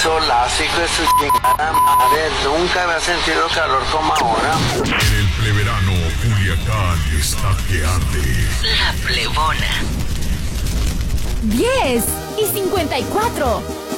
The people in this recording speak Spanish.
solazo, hijo de su chingada madre. Nunca había sentido calor como ahora. En el pleverano, Culiacán está que arde. La Plebona. 10:54.